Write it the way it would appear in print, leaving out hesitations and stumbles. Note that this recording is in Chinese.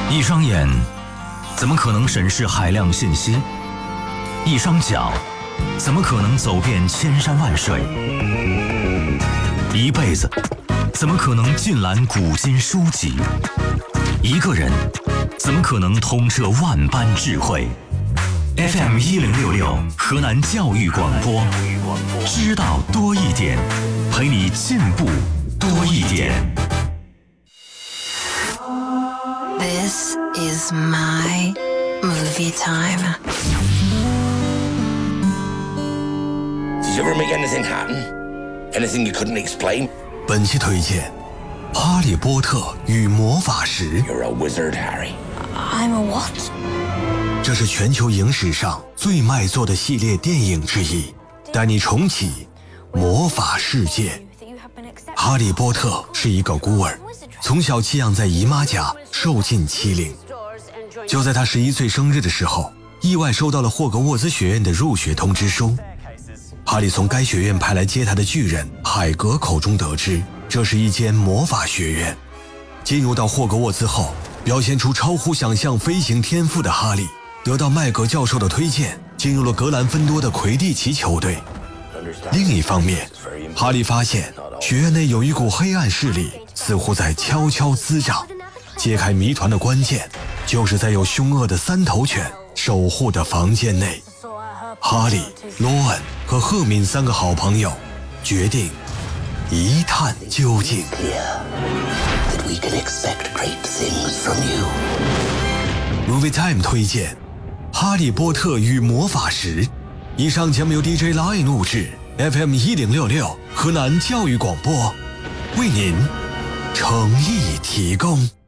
一双眼怎么可能审视海量信息？一双脚怎么可能走遍千山万水？一辈子怎么可能尽览古今书籍？一个人怎么可能通彻万般智慧？FM1066河南教育广播，知道多一点，陪你进步多一点。 This is my movie time. Did you ever make anything happen? Anything you couldn't explain? 本期推荐《哈利波特与魔法石》。 You're a wizard, Harry. I'm a what? 这是全球影史上最卖座的系列电影之一，带你重启魔法世界。哈利波特是一个孤儿，从小寄养在姨妈家，受尽欺凌。就在他11岁生日的时候，意外收到了霍格沃兹学院的入学通知书。哈利从该学院派来接他的巨人海格口中得知，这是一间魔法学院。进入到霍格沃兹后，表现出超乎想象飞行天赋的哈利，得到麦格教授的推荐，进入了格兰芬多的魁地奇球队。另一方面，哈利发现学院内有一股黑暗势力，似乎在悄悄滋长。揭开谜团的关键，就是在有凶恶的3头犬守护的房间内。哈利、罗恩和赫敏3个好朋友决定一探究竟。Movie Time 推荐《哈利波特与魔法石》，以上节目由 DJ Lion 录制 ，FM1066 河南教育广播为您诚意提供。